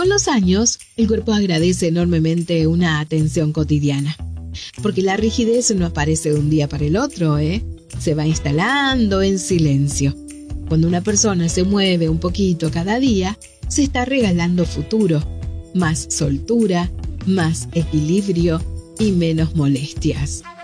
Con los años, el cuerpo agradece enormemente una atención cotidiana, porque la rigidez no aparece de un día para el otro, se va instalando en silencio. Cuando una persona se mueve un poquito cada día, se está regalando futuro, más soltura, más equilibrio y menos molestias.